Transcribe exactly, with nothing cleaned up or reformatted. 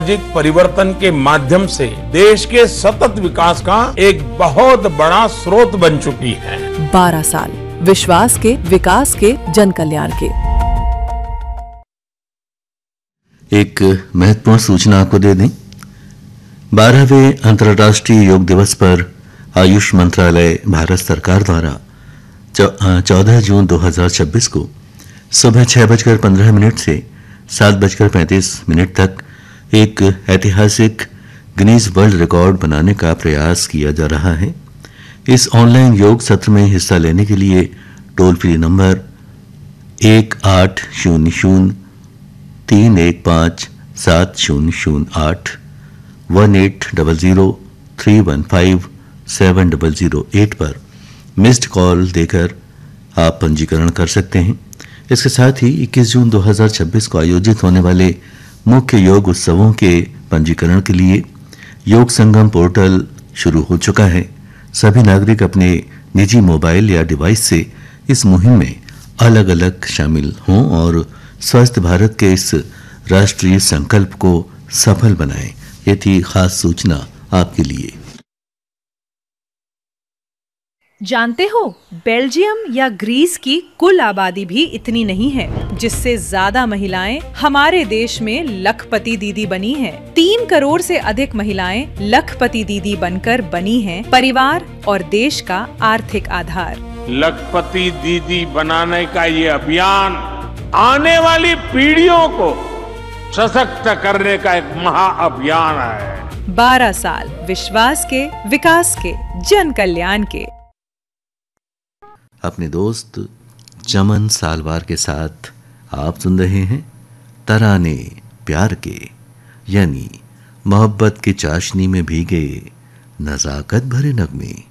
सामाजिक परिवर्तन के माध्यम से देश के सतत विकास का एक बहुत बड़ा स्रोत बन चुकी है। बारह साल विश्वास के, विकास के, जन कल्याण के। एक महत्वपूर्ण सूचना आपको दे दें। बारहवें अंतर्राष्ट्रीय योग दिवस पर आयुष मंत्रालय भारत सरकार द्वारा चौदह जून दो हज़ार छब्बीस को सुबह छह बजकर पंद्रह मिनट से सात बजकर पैंतीस मिनट तक एक ऐतिहासिक गिनीज वर्ल्ड रिकॉर्ड बनाने का प्रयास किया जा रहा है। इस ऑनलाइन योग सत्र में हिस्सा लेने के लिए टोल फ्री नंबर एक आठ शून्य शून्य तीन एक पाँच सात शून्य शून्य आठ one eight double zero three one five seven double zero eight पर मिस्ड कॉल देकर आप पंजीकरण कर सकते हैं। इसके साथ ही इक्कीस जून दो हज़ार छब्बीस को आयोजित होने वाले मुख्य योग उत्सवों के पंजीकरण के लिए योग संगम पोर्टल शुरू हो चुका है। सभी नागरिक अपने निजी मोबाइल या डिवाइस से इस मुहिम में अलग अलग शामिल हों और स्वस्थ भारत के इस राष्ट्रीय संकल्प को सफल बनाएं। ये थी खास सूचना आपके लिए। जानते हो, बेल्जियम या ग्रीस की कुल आबादी भी इतनी नहीं है, जिससे ज्यादा महिलाएं हमारे देश में लखपति दीदी बनी हैं। तीन करोड़ से अधिक महिलाएं लखपति दीदी बनकर बनी हैं परिवार और देश का आर्थिक आधार। लखपति दीदी बनाने का ये अभियान आने वाली पीढ़ियों को सशक्त करने का एक महाअभियान है। बारह साल विश्वास के, विकास के, जन कल्याण के। अपने दोस्त चमन सालवार के साथ आप सुन रहे हैं तराने प्यार के, यानी मोहब्बत की चाशनी में भीगे नजाकत भरे नगमे।